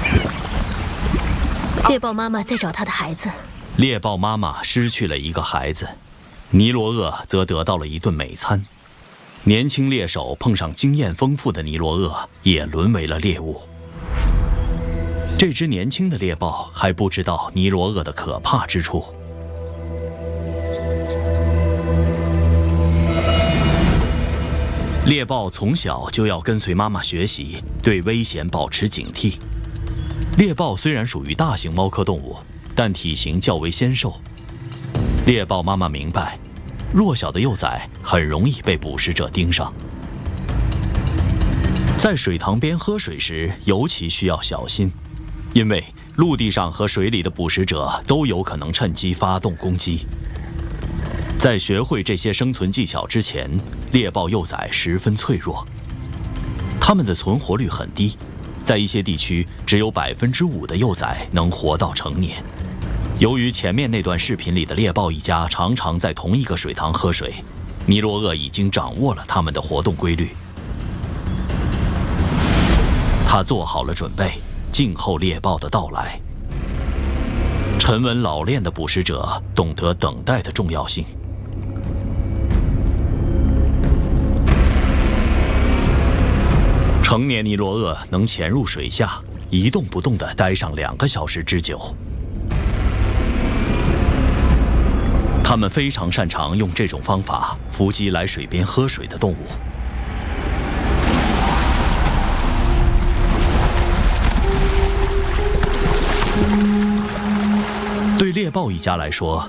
猎豹妈妈在找她的孩子。 猎豹妈妈失去了一个孩子，尼罗鳄则得到了一顿美餐。年轻猎手碰上经验丰富的尼罗鳄，也沦为了猎物。这只年轻的猎豹还不知道尼罗鳄的可怕之处。猎豹从小就要跟随妈妈学习，对危险保持警惕。猎豹虽然属于大型猫科动物，但体型较为纤瘦。猎豹妈妈明白，弱小的幼崽很容易被捕食者盯上。在水塘边喝水时，尤其需要小心，因为陆地上和水里的捕食者都有可能趁机发动攻击。在学会这些生存技巧之前，猎豹幼崽十分脆弱，它们的存活率很低，在一些地区只有5%的幼崽能活到成年。由于前面那段视频里的猎豹一家常常在同一个水塘喝水，尼罗鳄已经掌握了它们的活动规律。他做好了准备，静候猎豹的到来。沉稳老练的捕食者懂得等待的重要性。成年尼罗鳄能潜入水下，一动不动地待上2个小时之久。它们非常擅长用这种方法伏击来水边喝水的动物。对猎豹一家来说，